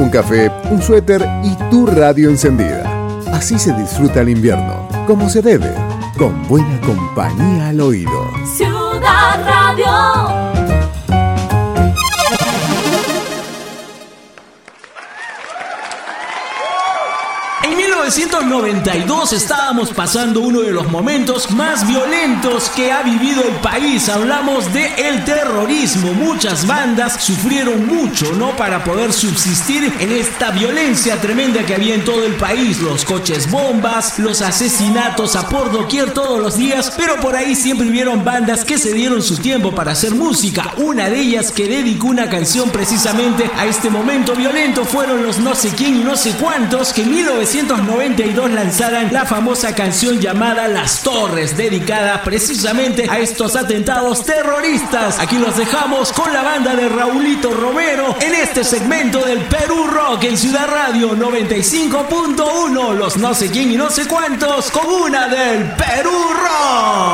un café, un suéter y tu radio encendida. Así se disfruta el invierno, como se debe, con buena compañía al oído. Ciudad Radio. En 1992 estábamos pasando uno de los momentos más violentos que ha vivido el país. Hablamos de el terrorismo. Muchas bandas sufrieron mucho, ¿no? Para poder subsistir en esta violencia tremenda que había en todo el país. Los coches bombas, los asesinatos a por doquier todos los días. Pero por ahí siempre hubieron bandas que se dieron su tiempo para hacer música. Una de ellas que dedicó una canción precisamente a este momento violento fueron los No sé quién y no sé cuántos, que en 1992 lanzaran la famosa canción llamada Las Torres, dedicada precisamente a estos atentados terroristas. Aquí los dejamos con la banda de Raulito Romero en este segmento del Perú Rock en Ciudad Radio 95.1. Los No sé quién y no sé cuántos con una del Perú Rock.